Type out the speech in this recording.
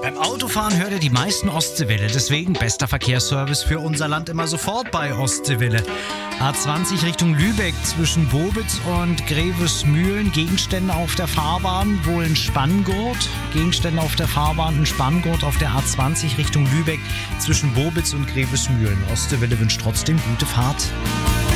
Beim Autofahren hört ihr die meisten Ostseewelle, deswegen bester Verkehrsservice für unser Land immer sofort bei Ostseewelle. A20 Richtung Lübeck zwischen Bobitz und Grevesmühlen, Gegenstände auf der Fahrbahn, wohl ein Spanngurt. Gegenstände auf der Fahrbahn, ein Spanngurt auf der A20 Richtung Lübeck zwischen Bobitz und Grevesmühlen. Ostseewelle wünscht trotzdem gute Fahrt.